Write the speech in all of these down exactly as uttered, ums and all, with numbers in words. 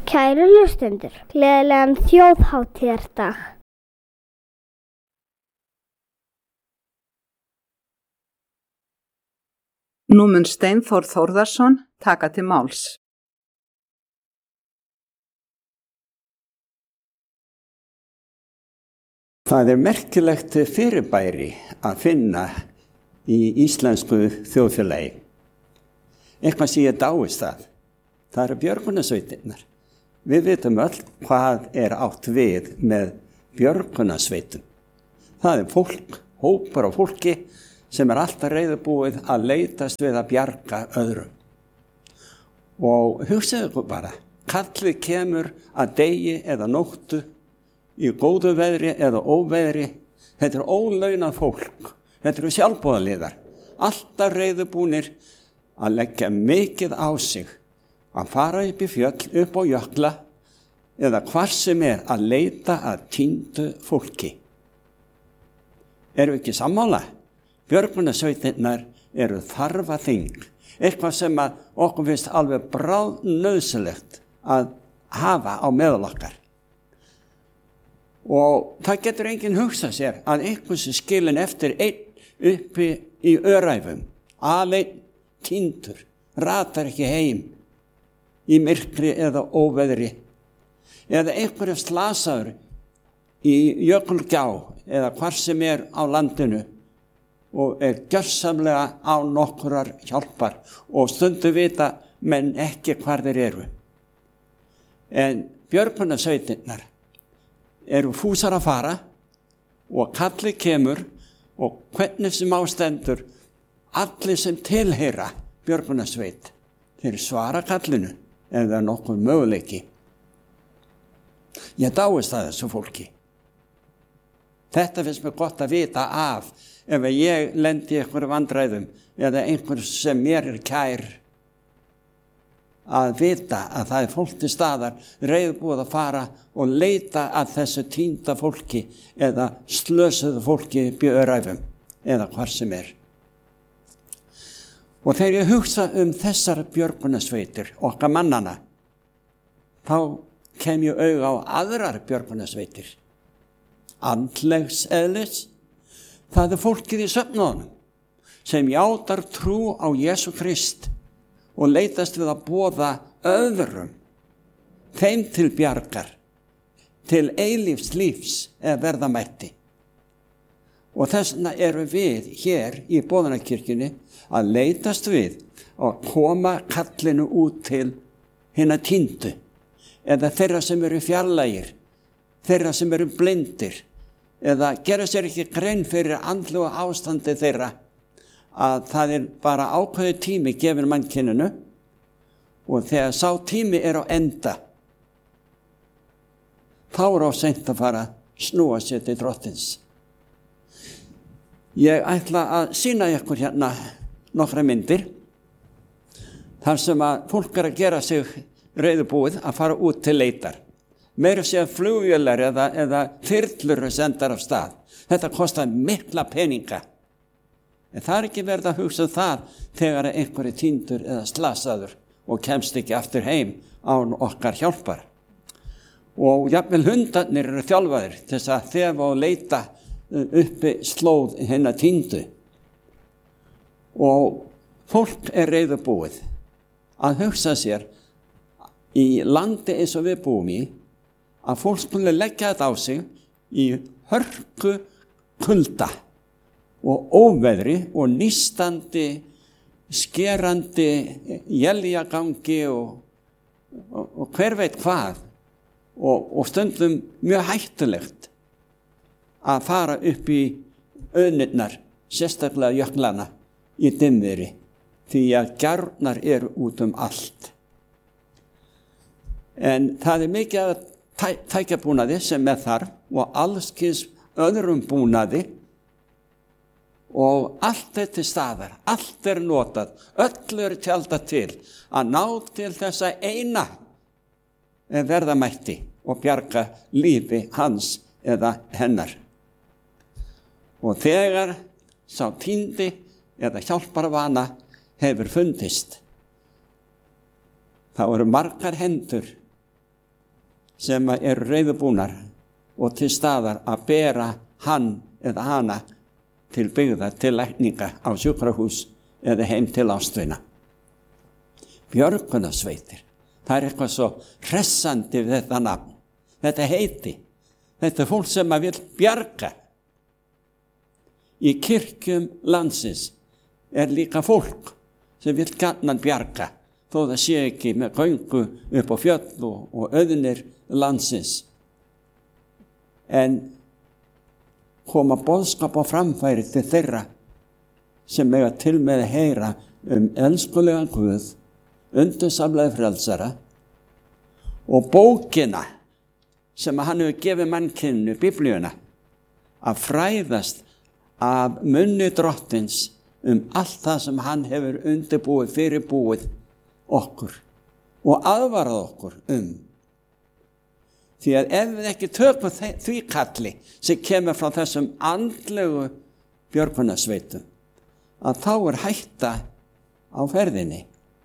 Kæru hlustendur, gleðilegan þjóðhátíðardag. Nú mun Steinþór Þórðarson taka til máls. Það er merkilegt fyrirbæri að finna í íslensku þjóðfélagi. Eitthvað sem ég dáist að. Það eru björgunarsveitirnar. Við vitum öll hvað er átt við með björgunarsveitum. Það er fólk, hópar af fólki sem er alltaf reiðubúið að leitast við að bjarga öðrum. Og hugsaðu ykkur bara, kallið kemur að degi eða nóttu, í góðu veðri eða óveðri. Þetta er ólaunað fólk, þetta eru sjálfboðaliðar, alltaf reiðubúnir að leggja mikið á sig, að fara upp í fjöll, upp á jökla eða hvar sem er að leita að týndu fólki. Eru ekki sammála? Björgunarsveitirnar eru þarfa þing, eitthvað sem að okkur finnst alveg bráðnauðsynlegt að hafa á meðal okkar. Og það getur enginn hugsað sér að einhversu skilin eftir einn uppi í öræfum, aleinn týndur, ratar ekki heim í myrkri eða óveðri, eða einhverju slasaður í jökulgjá eða hvar sem er á landinu og er gjörsamlega á nokkurar hjálpar og stundu vita menn ekki hvar þeir eru. En björgunarsveitirnar eru fúsar að fara og kallið kemur og hvernig sem ástendur, allir sem tilheyra björgunarsveit, þeir svara kallinu ef það er nokkuð möguleiki. Ég dáist að þessu fólki. Þetta finnst mér gott að vita af ef ég lendi í einhverju vandræðum eða einhver sem mér er kær, að vita að það er fólk til staðar reiðbúið að fara og leita að þessu týnda fólki eða slösuðu fólki upp í öræfum eða hvar sem er. Og þegar ég hugsa um þessar björgunarsveitir, okkar mannana, þá kem ég auga á aðrar björgunarsveitir. Andlegs eðlis, það er fólkið í söfnuðunum sem játar trú á Jesú Krist og leitast við að boða öðrum, þeim til bjargar, til eilífs lífs eða verða mætti. Og þess vegna eru við hér í Boðunarkirkjunni að leitast við að koma kallinu út til hinna týndu, eða þeirra sem eru fjarlægir, þeirra sem eru blindir, eða gera sér ekki grein fyrir andlega ástandi þeirra, að það er bara ákveðið tími gefin mannkyninu og þegar sá tími er á enda, þá er á seint að fara að snúa sér til drottins. Ég ætla að sýna ykkur hérna nokkra myndir, þar sem að fólk er að gera sig reiðubúið að fara út til leitar. Meira sé að flugvélar eða, eða þyrlur sendar af stað. Þetta kostar mikla peninga. En það er ekki verið að hugsa um það þegar einhverju týndur eða slasaður og kemst ekki aftur heim án okkar hjálpar. Og jafnvel hundarnir eru þjálfaðir til þess að þefa og leita uppi slóð hinna týndu. Og fólk er reiðubúið að hugsa sér í landi eins og við búum í, að fólk skulle leggja þetta á sig í hörku kulda og óveðri og nístandi, skerandi éljagangi og, og, og hver veit hvað og, og stundum mjög hættulegt að fara upp í auðnirnar, sérstaklega jöklana í dimmviðri, því að gjárnar eru út um allt. En það er mikið að tæ, tækjabúnaði sem er þar og allskins öðrum búnaði og allt er til staðar, allt er notað, öll er tjaldað til að ná til þessa eina verða mætti og bjarga lífi hans eða hennar. Og þegar sá týndi eða hjálparvana hefur fundist, þá eru margar hendur sem eru reiðubúnar og til staðar að bera hann eða hana til byggða, til lækninga á sjúkrahús eða heim til ástvina. Björgunarsveitir, það er eitthvað svo hressandi við þetta nafn, þetta heiti, þetta er fólk sem að vil bjarga. Í kirkjum landsins er líka fólk sem vil gjarnan bjarga, þó það sé ekki með göngu upp á fjöll og, og auðnir landsins. En koma boðskap á framfæri til þeirra sem eiga til með að heyra um elskulegan Guð, undursamlega frelsara og bókina sem hann hefur gefið mannkyninu, Biblíuna, að fræðast af munni drottins um allt það sem hann hefur undirbúið, fyrirbúið okkur og aðvarað okkur um. Því að ef við ekki tökum því kalli sem kemur frá þessum andlegu björgunarsveitum, að þá er hætta á ferðinni.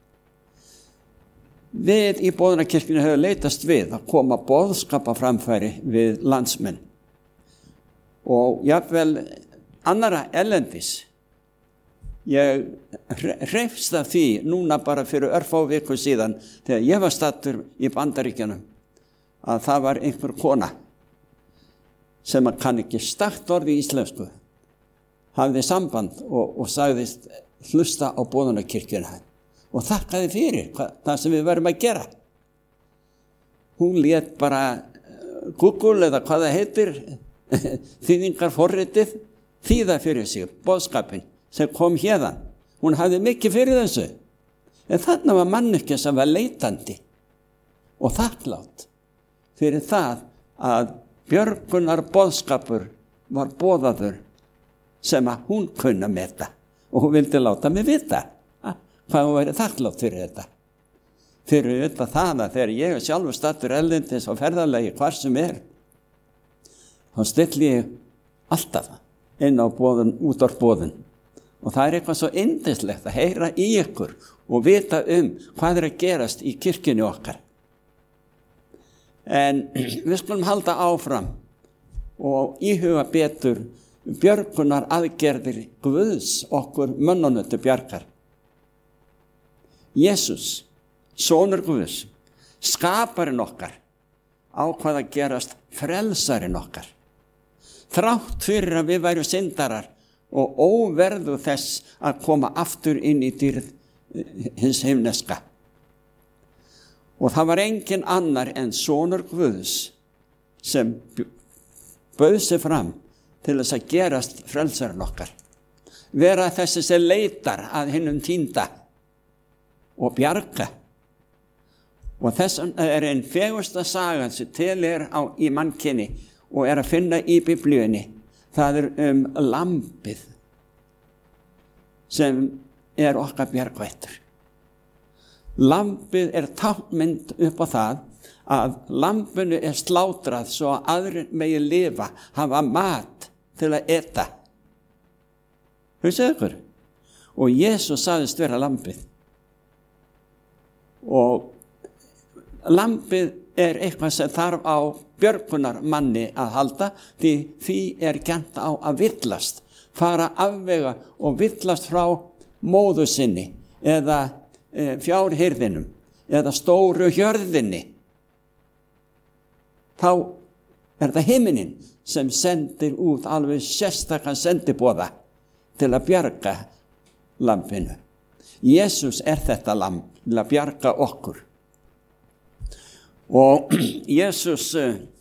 Við í Boðunarkirkjunni höfum leitast við að koma boðskap á framfæri við landsmenn og jafnvel annara erlendis. Ég hreifst af því núna bara fyrir örfá viku síðan þegar ég var staddur í Bandaríkjunum að það var einhver kona sem kann ekki stakt orð í íslensku, hafði samband og, og sagðist hlusta á Boðunarkirkjuna og þakkaði fyrir hvað, það sem við verðum að gera. Hún lét bara Google eða hvað það heitir, þýðingarforritið, þýða fyrir sig boðskapin sem kom hérðan. Hún hafði mikið fyrir þessu. En þarna var manneskja sem var leitandi og þakklátt fyrir það að björgunar boðskapur var boðaður sem að hún kunna meta og hún vildi láta mig vita hvað hún væri þakklátt fyrir þetta. Fyrir þetta það að þegar ég er sjálfur staddur erlendis og ferðalagi hvar sem er, þá stilli ég alltaf inn á boðun, út á boðun. Og það er eitthvað svo yndislegt að heyra í ykkur og vita um hvað er að gerast í kirkjunni okkar. En við skulum halda áfram og íhuga betur björgunar aðgerðir Guðs okkur mönnunum til bjargar. Jesús, sonur Guðs, skaparinn okkar, ákvað að gerast frelsarinn okkar. Þrátt fyrir að við værum syndarar og óverðu þess að koma aftur inn í dýrð hins himneska. Og það var engin annar en sonur Guðs sem bauð sig fram til þess að gerast frelsarinn okkar. Vera þessi sem leitar að hinum týnda og bjarga. Og þess er einn fegursta saga sem til er á, í mannkyni og er að finna í Biblíunni. Það er um lambið sem er okkar bjargvættur. Lambið er táknmynd upp á það að lambinu er slátrað svo að aðrir megi lifa, hafa mat til að eta. Hugsið ykkur? Og Jesús sagðist vera lambið. Og lambið er eitthvað sem þarf á björgunar manni að halda, því því er gjarnt á að villast, fara afvega og villast frá móður sinni eða e, fjárhirðinum eða stóru hjörðinni. Þá er það himinin sem sendir út alveg sérstakann sendiboða til að bjarga lambinu. Jesús er þetta lamb til að bjarga okkur. Og Jesús,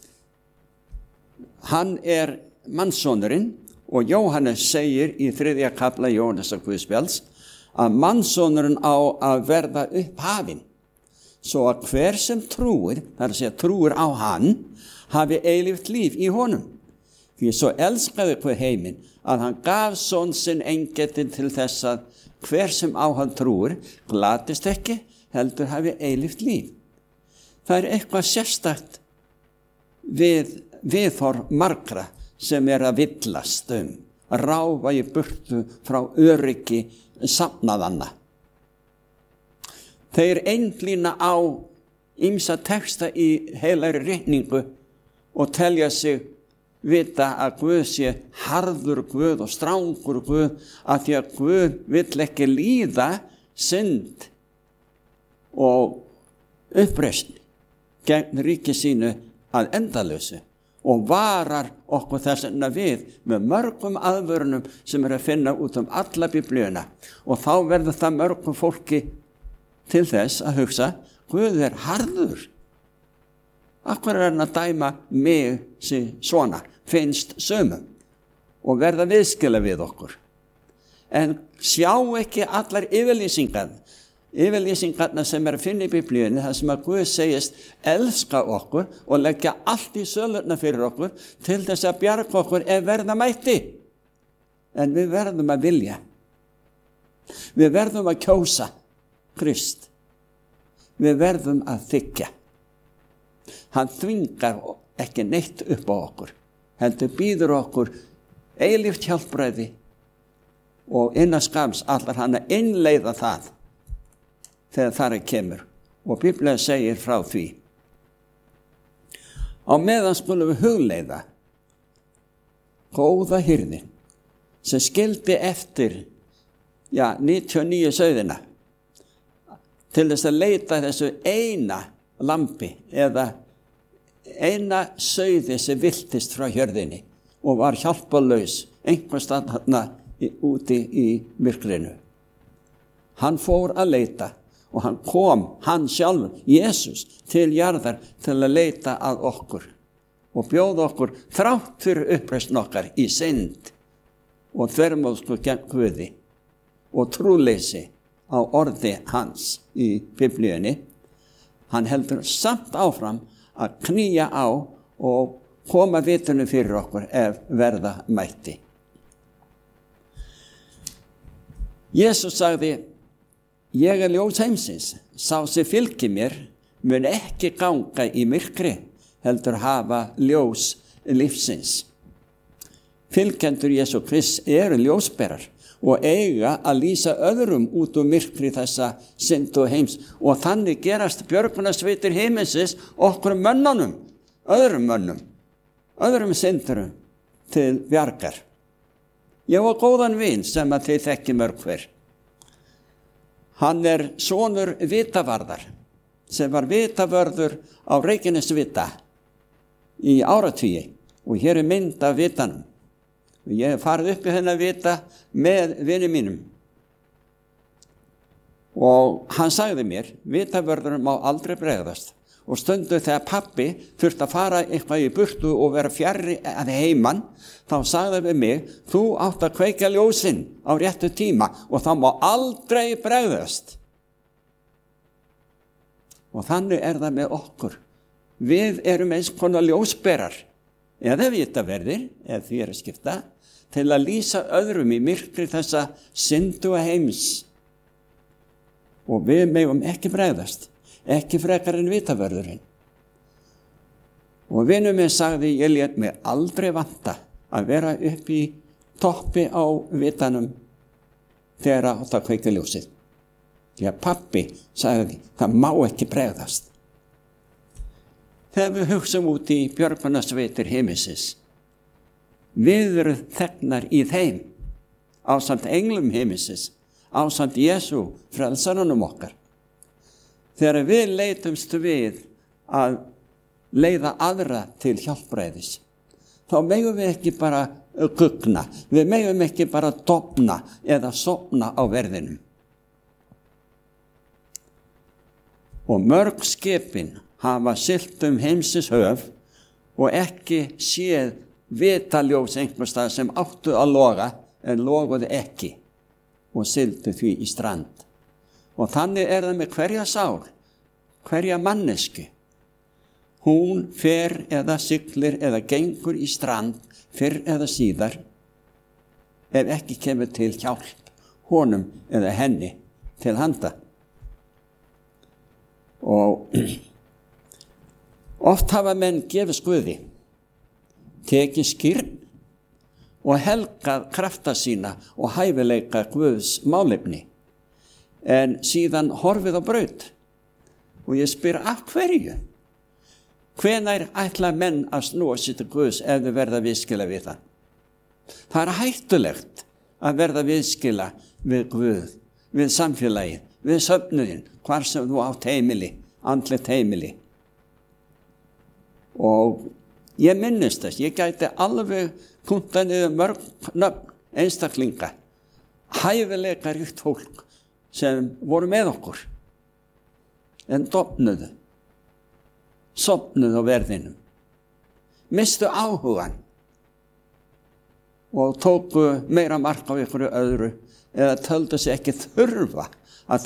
hann er mannssonurinn og Jóhannes segir í þriðja kafla Jóhannesar Guðspjalls að mannssonurinn á að verða upphafinn, svo að hver sem trúir, það er að segja trúir á hann, hafi eilíft líf í honum. Því svo elskaði hver heiminn að hann gaf son sinn eingetinn til þess að hver sem á hann trúir glatist ekki, heldur hafi eilíft líf. Það er eitthvað sérstakt við viðhorf margra sem er að villast um, að ráfa í burtu frá öryggi safnaðanna. Þeir einblína á ýmsa texta í heilari ritningu og telja sig vita að Guð sé harður Guð og strangur Guð, af því að Guð vill ekki líða synd og uppreisn gegn ríki sínu að endalausu og varar okkur þess vegna við með mörgum aðvörunum sem er að finna út um alla Biblíuna, og þá verður það mörgum fólki til þess að hugsa: Guð er harður. Af hverju er hann að dæma mig sem svona, finnst sömum, og verða viðskila við okkur? En sjá ekki allar yfirlýsingar, yfirlýsingarna sem er að finna í Biblíunni, þar sem að Guð segist elska okkur og leggja allt í sölurna fyrir okkur til þess að bjarga okkur ef verða mætti. En við verðum að vilja. Við verðum að kjósa Krist. Við verðum að þiggja. Hann þvingar ekki neitt upp á okkur, heldur býður okkur eilíft hjálpræði, og innan skams allar hann að innleiða það þegar þar er kemur, og Biblían segir frá því. Á meðan skulum við hugleiða góða hirðin sem skildi eftir já, níutíu og níu sauðina til þess að leita þessu eina lambi eða eina sauði sem viltist frá hjörðinni og var hjálparlaus einhvers staðar þarna úti í myrkrinu. Hann fór að leita og hann kom, hann sjálfur, Jesús, til jarðar til að leita að okkur og bjóða okkur þrátt fyrir uppreisn okkar í synd og þvermóðsku gegn Guði og trúleysi á orði hans í Biblíunni. Hann heldur samt áfram að knýja á og koma vitinu fyrir okkur ef verða mætti. Jesús sagði: Ég er ljós heimsins, sá sem fylgir mér mun ekki ganga í myrkri, heldur hafa ljós lífsins. Fylgjendur Jesú Krist eru ljósberar og eiga að lýsa öðrum út úr myrkri þessa syndu heims, og þannig gerast björgunarsveitir heimsins okkur mönnunum, öðrum mönnum, öðrum syndurum til bjargar. Ég var góðan vin sem að þið þekki mörg hver. Hann er sonur vitavarðar sem var vitavörður á Reykjanesvita í áratugi, og hér er mynd af vitanum. Ég hef farið upp í hennar vita með vinum mínum. Og hann sagði mér: vitavörðurinn má aldrei bregðast. Og stundu þegar pabbi þurfti að fara eitthvað í burtu og vera fjarri að heiman, þá sagði við mig: þú átt að kveikja ljósinn á réttu tíma og það má aldrei bregðast. Og þannig er það með okkur. Við erum eins konar ljósberar, eða vitaverðir, ef því er að skipta, til að lýsa öðrum í myrkri þessa syndu heims. Og við megum ekki bregðast, ekki frekar en vitavörðurinn. Og vinur minn sagði: ég lét mig aldrei vanta að vera upp í toppi á vitanum þegar átt að kveikja ljósið. Því að pabbi sagði: það má ekki bregðast. Þegar við hugsum út í björgunarsveitir heimsins, við erum þegnar í þeim, ásamt englum heimsins, ásamt Jesú, frelsarunum okkar. Þegar við leitumst við að leiða aðra til hjálpræðis, þá megum við ekki bara gugna, við megum ekki bara dofna eða sofna á verðinum. Og mörg skipin hafa siglt um heimsins höf og ekki séð vitaljós einhvers staðar sem áttu að loga en loguðu ekki og sigldu því í strand. Og þannig er það með hverja sál, hverja mannesku. Hún fer eða siglir eða gengur í strand fyrr eða síðar ef ekki kemur til hjálp honum eða henni til handa. Og oft hafa menn gefið Guði, tekið skýrn og helgað krafta sína og hæfileika Guðs málefni, en síðan horfið á braut Og ég spyr af hverju? Hvenær ætla menn að snúa sér til Guðs ef þau verða viðskila við það? Það er hættulegt að verða viðskila við Guð, við samfélagið, við söfnuðin, hvar sem þú átt heimili, andlegt heimili. Og ég minnist þess, ég gæti alveg punta niður mörg nöfn einstaklinga, hæfilega ríkt fólk sem voru með okkur, en dofnuðu, sofnuðu á verðinum, mistu áhugan og tóku meira mark á ykkur öðru eða töldu sig ekki þurfa að